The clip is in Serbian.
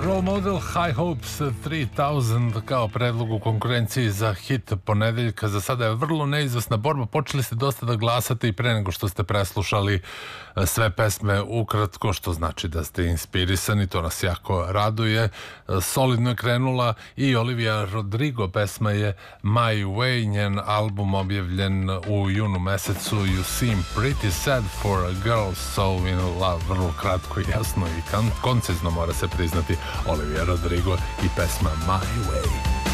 Role Model High Hopes 3000 kao predlog u konkurenciji za hit ponedeljka. Za sada je vrlo neizvesna borba. Počeli ste dosta da glasate i pre nego što ste preslušali sve pesme ukratko, što znači da ste inspirisani, to nas jako raduje. Solidno je krenula i Olivia Rodrigo, pesma je My Way, njen album objavljen u junu mesecu. You seem pretty sad for a girl so in love. Vrlo kratko, jasno i koncizno mora se priznati. Olivia Rodrigo i pesma My Way.